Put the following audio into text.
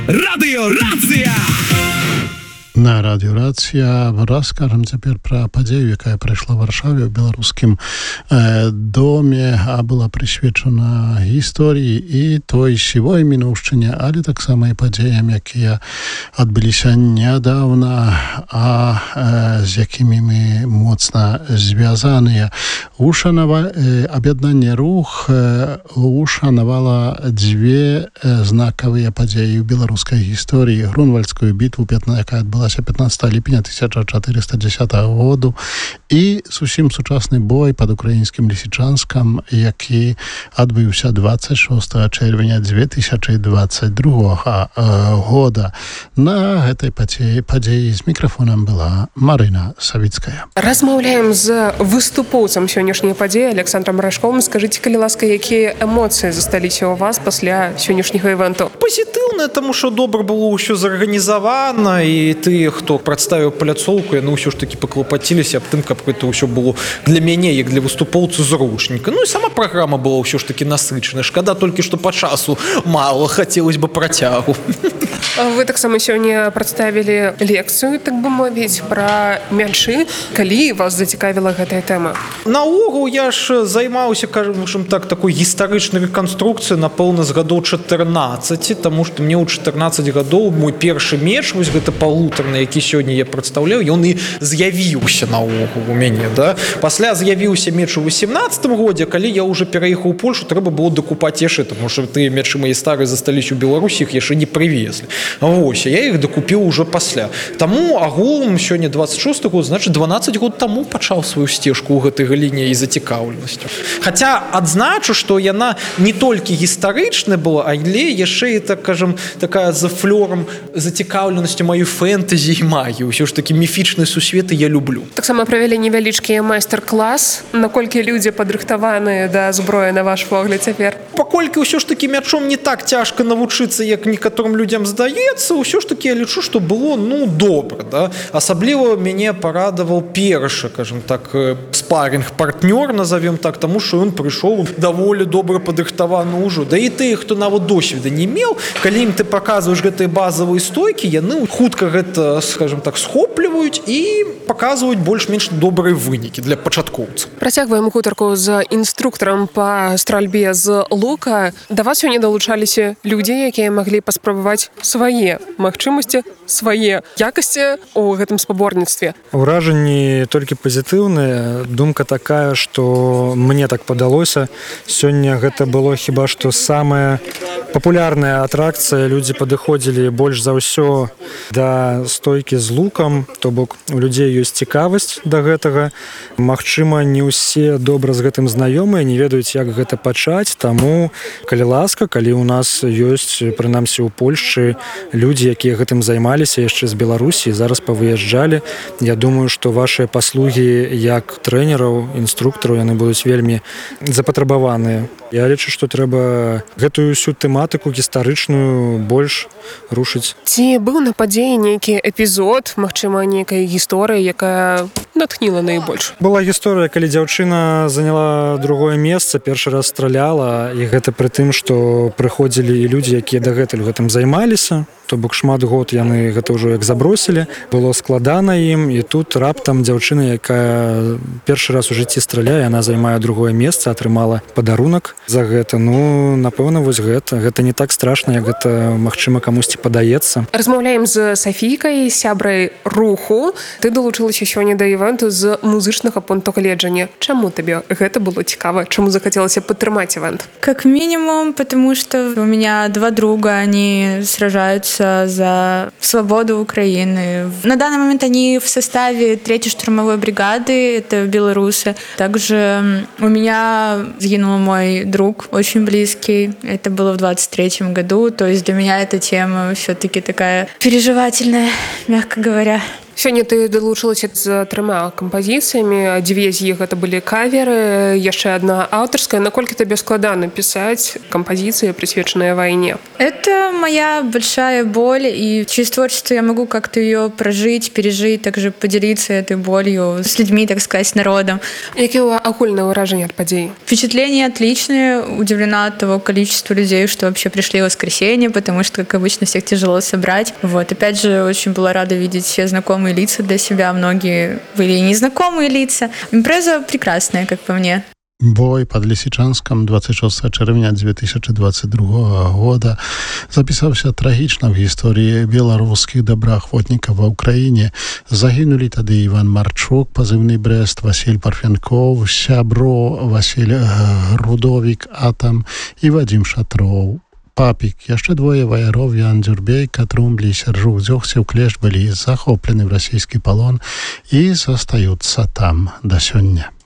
Радыёрацыя! На радыёрацыя раскажам цяпер пра падзею, якая прайшла ў Варшаве ў беларускім доме, а была прысвечана гісторыі і той сівой мінуўшчыне, але таксама і падзеям, якія адбыліся нядаўна, а з якімі мы моцна звязаныя. Аб'яднанне рух ушанавала дзве знакавыя падзеі ў беларускай гісторыі: Грунвальдскую бітву, якая адбылася 15 ліпеня 1410 году, і зусім сучасны бой пад украінскім Лісічанскам, які адбыўся 26 чэрвеня 2022 года. На гэтай падзеі з мікрафонам была Марына Савіцкая. Размаўляем з выступоўцам сённяшняй падзеі Александром Рашковым. Скажыце, калі ласка, якія эмоцыі засталіся ў вас пасля сённяшняга івенту? Пазітыўна, таму што добра было ўсё зарганізавана, і тыя, хто прадставіў пляцоўку, яны ўсё ж такі паклапаціліся аб тым, каб гэта ўсё было для мяне, як для выступоўцу, зручненька. Ну і сама праграма была ўсё ж такі насычаная. Шкада толькі, што па часу мала, хацелось бы працягу. Вы таксама сёння прадставілі лекцыю, так бы мовіць, пра мячы. Калі вас зацікавіла гэтая тэма? Наогул я ж займаўся, кажам так, такой гістарычнай рэканструкцыяй, напэўна, з гадоў 14, таму што мне ў 14 гадоў мой першы меч, вось гэта палутарны, які сёння я прадстаўляў, ён і з'явіўся наогул у мяне, да? Пасля з'явіўся меч у 18 годзе, калі я ўжо пераехаў у Польшу, трэба было дакупаць яшчэ, таму што тыя мячы мае старыя засталіся ў Беларусі, іх яшчэ не прывезлі. Вось, я іх дакупіў ужо пасля. Таму агулам сёння 26 год, значыць 12 год таму пачаў сваю сцежку ў гэтай галіне і зацікаўленасцю. Хаця адзначу, што яна не толькі гістарычная была, але яшчэ і, так кажам, такая за флёрам зацікаўленасцю маю фэнтэзі і магію. Усё ж такі міфічныя сусветы я люблю. Таксама правялі невялічкі майстар-клас. Наколькі людзі падрыхтаваныя да зброі, на ваш погляд, цяпер? Паколькі ўсё ж такі мячом не так цяжка навучыцца, як некаторым людзям здаецца, ўсё ж такі я лічу, што было, добра, да? Асабліва мяне парадаваў першы, кажам так, спарринг-партнёр, назовем так, таму што ён прыйшоў даволі добра падрыхтаваны ўжо. Да і тыя, хто нават досведа не меў, калі ім ты паказваеш гэтыя базавыя стойкі, яны хутка гэта, скажем так, схопліваюць і паказваюць больш-менш добрыя вынікі для пачаткоўцаў. Працягваем гутарку з інструктарам па стральбе з лука. Да вас сёння далучаліся людзі, якія маглі паспрабаваць свае магчымасці, свае якасці ў гэтым спаборніцтве. Уражанні толькі пазітыўныя. Думка такая, што мне так падалося. Сёння гэта было хіба што самая папулярная атракцыя. Людзі падыходзілі больш за ўсё да стойкі з лукам, то бок у людзей ёсць цікавасць да гэтага. Магчыма, не ўсе добра з гэтым знаёмыя, не ведаюць, як гэта пачаць, таму, калі ласка, калі ў нас ёсць, прынамсі ў Польшчы, людзі, якія гэтым займаліся яшчэ з Беларусі, зараз павыязджалі, я думаю, што вашыя паслугі як трэнераў, інструктараў, яны будуць вельмі запатрабаваныя. Я лічу, што трэба гэтую ўсю тэматыку гістарычную больш рушыць. Ці быў на падзеі нейкі эпізод, магчыма, нейкая гісторыя, якая натхніла найбольш? Была гісторыя, калі дзяўчына заняла другое месца, першы раз страляла, і гэта пры тым, што прыходзілі і людзі, якія дагэтуль гэтым займаліся, то бок шмат год яны гэта ўжо як забросілі, было складана ім, і тут раптам дзяўчына, якая першы раз у жыцці страляе, яна займае другое месца, атрымала падарунак за гэта. Напэўна, вось гэта не так страшна, як гэта, магчыма, камусьці падаецца. Размаўляем з Сафійкай, сябрай руху. Ты далучылася сёння да івенту з музычнага пункту гледжання. Чаму табе гэта было цікава? Чаму захацелася падтрымаць івент? Как минимум, потому что у меня два друга, они сражаются за свободу Украины. На данный момент они в составе 3-й штурмовой бригады, это белорусы. Также у меня сгинул мой друг, очень близкий. Это было в 23-м году. То есть для меня эта тема все-таки такая переживательная, мягко говоря. Сёння ты далучылася з 3 кампазіцыямі, 2 з іх гэта былі каверы, яшчэ одна аўтарская. Наколькі табе складана пісаць кампазіцыі, прысвечаныя вайне? Это моя большая боль, и через творчество я могу как-то ее прожить, пережить, также поделиться этой болью с людьми, так сказать, с народом. Какие агульные выражения от подей? Впечатление отличное, удивлена от того количества людей, что вообще пришли в воскресенье, потому что, как обычно, всех тяжело собрать. Вот. Опять же, очень была рада видеть все знакомые лица для себя, многие были незнакомые лица. Импреза прекрасная, как по мне. Бой под Лисичанском 26 чэрвеня 2022 года запісаўся трагічна в гісторыі беларускіх добраахвотнікаў ва ўкраіне. Загінулі тады Іван Марчук, пазыўны Брест, Васіль Парфянков, Сябро, Васіль Грудовік, Атам і Вадзім Шатроў. Папік, яшчэ 2 ваяроў, Ян Дзюрбейка, Трумблі, Сяржук, Дзёгцеў, Клеш былі захоплены ў расійскі палон і застаюцца там да сёння.